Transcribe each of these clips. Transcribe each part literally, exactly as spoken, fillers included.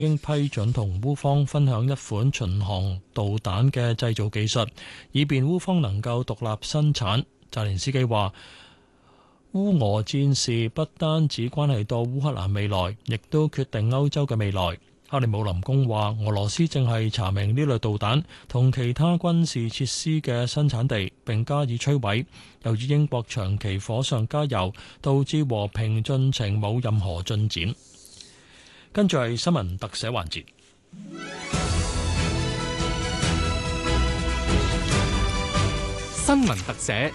經批准同烏方分享一款巡航導彈嘅製造技術，以便烏方能夠獨立生產。澤連斯基話，烏俄戰事不單只關係到烏克蘭未來，亦都決定歐洲嘅未來。克里姆林宮話，俄羅斯正係查明呢類導彈同其他軍事設施嘅生產地，並加以摧毀。由於英國長期火上加油，導致和平進程冇任何進展。跟住係新聞特寫環節。 新聞特寫。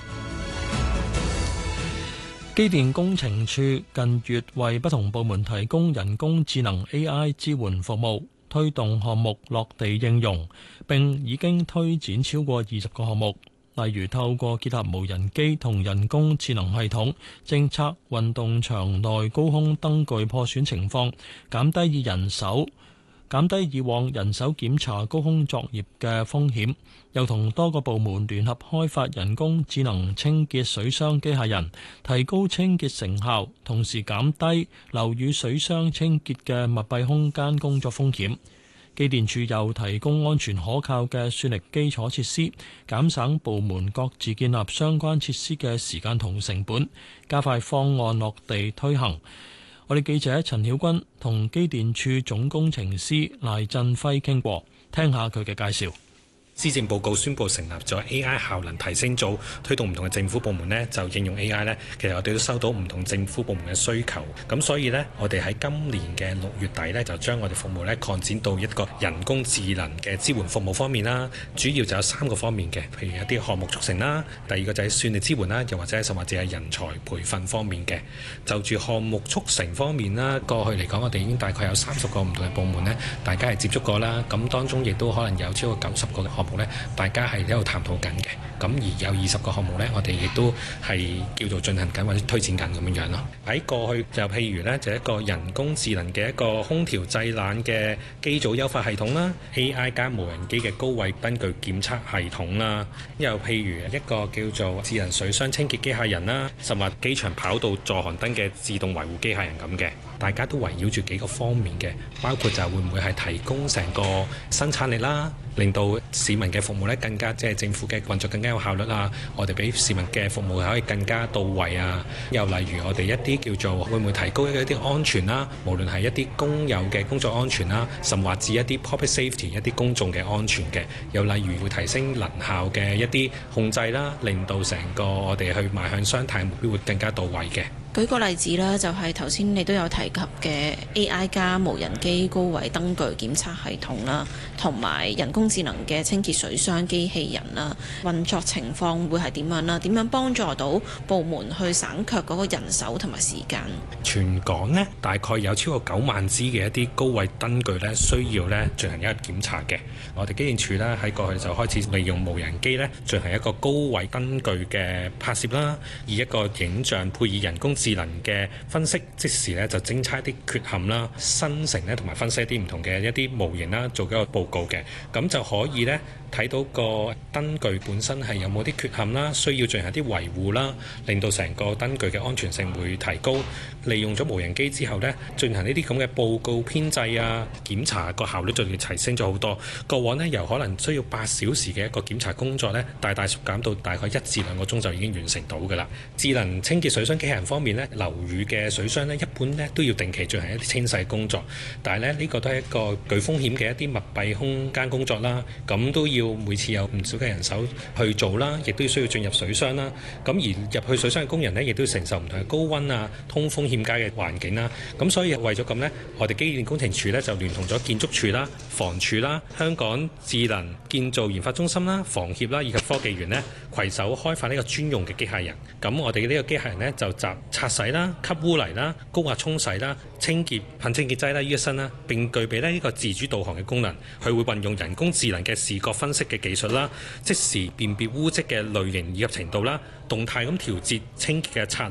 機電工程署近月為不同部門提供人工智能 A I 支援服務，推動項目落地應用，並已經推展超過二十個項目。例如透過結合無人機同人工智能系統，偵測運動場內高空燈具破損情況，減低以人手減低以往人手檢查高空作業嘅風險，又同多個部門聯合開發人工智能清潔水箱機械人，提高清潔成效，同時減低樓宇水箱清潔嘅密閉空間工作風險。機電署又提供安全可靠嘅算力基礎設施，減省部門各自建立相關設施嘅時間同成本，加快方案落地推行。我哋記者陳曉君同機電署總工程師賴振輝傾過，聽下佢嘅介紹。 施政報告宣布成立咗 A I 效能提升組，推動唔同嘅政府部門呢就應用 A I 呢，其實我哋都收到唔同政府部門嘅需求，咁所以呢，我哋喺今年嘅六月底呢，就將我哋服務呢擴展到一個人工智能嘅支援服務方面啦。主要就有三個方面嘅，譬如一啲項目促成啦，第二個就係算力支援啦，又或者甚至係人才培訓方面嘅。就住項目促成方面啦，過去嚟講我哋已經大概有三十個唔同嘅部門呢，大家係接觸過啦，咁當中亦都可能有超過九十個嘅項目呢，大家係喺度探討緊嘅，咁而有二十個項目呢，我哋亦都係叫做進行緊或者推展緊咁樣樣咯。喺過去就譬如呢，就一個人工智能嘅一個空調製冷嘅機組優化系統啦 ，A I 加無人機嘅高位燈具檢測系統啦，又譬如一個叫做智能水箱清潔機械人啦，甚至機場跑道助航燈嘅自動維護機械人咁嘅，大家都圍繞住幾個方面嘅，包括就係會唔會係提供成個生產力啦，令到市民嘅服務咧更加即係政府嘅運作更加有效率啊！我哋俾市民嘅服務可以更加到位啊！又例如我哋一啲叫做會唔會提高一啲安全啦，無論係一啲工友嘅工作安全啦，甚至一啲 public safety 一啲公眾嘅安全嘅，又例如會提升能效嘅一啲控制啦，令到成個我哋去邁向雙碳目標會更加到位嘅。 舉個例子啦，就係頭先你都有提及嘅 A I 加無人機高位燈具檢測系統啦，同埋人工智能嘅清潔水箱機器人啦，運作情況會係點樣啦？點樣幫助到部門去省卻嗰個人手同埋時間？ 全港呢，大概有超過九萬支嘅一啲高位燈具呢，需要呢進行一個檢查嘅。我哋機電署呢，喺過去就開始利用無人機呢進行一個高位燈具嘅拍攝啦，以一個影像配以人工智能嘅分析，即時咧就偵測一啲缺陷啦，生成咧同埋分析一啲唔同嘅一啲模型啦，做一個報告嘅，咁就可以咧睇到個燈具本身係有冇啲缺陷啦，需要進行一啲維護啦，令到成個燈具嘅安全性會提高。利用咗無人機之後咧，進行呢啲咁嘅報告編製啊、檢查個效率就要提升咗好多。過往呢，由可能需要八小時嘅一個檢查工作咧，大大縮減到大概一至兩個鐘就已經完成到㗎啦。智能清潔水箱機械人方面咧，樓宇嘅水箱咧，一般咧都要定期進行一啲清洗工作，但係咧呢個都係一個具風險嘅一啲密閉空間工作啦，咁都要每次有唔少嘅人手去做啦，亦都需要進入水箱啦。咁而入去水箱嘅工人呢，亦都要承受唔同嘅高溫啊、通風欠佳嘅環境啦。咁所以為咗咁呢，我哋機電工程署呢，就聯同咗建築署啦、房署啦、香港智能建造研發中心啦、房協啦以及科技園呢，攜手開發呢個專用嘅機械人。咁我哋呢個機械人呢，就集拆洗啦、吸污泥啦、高壓沖洗啦、清潔噴清潔劑啦於一身啦，並具備呢個自主導航嘅功能。佢會運用人工智能嘅視覺分析嘅技術啦，即時辨別污漬嘅類型以及程度啦，動態咁調節清潔嘅策略，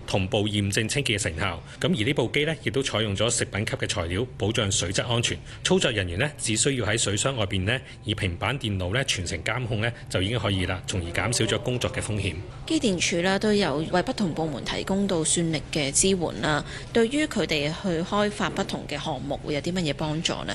同步驗證清潔嘅成效。咁而呢部機呢，亦都採用咗食品級嘅材料，保障水質安全。操作人員呢，只需要喺水箱外邊呢，以平板電腦呢全程監控呢，就已經可以啦，從而減少咗工作嘅風險。 機電署呢都有為不同部門提供到算力嘅支援啦。對於佢哋去開發不同嘅項目，會有啲乜嘢幫助呢？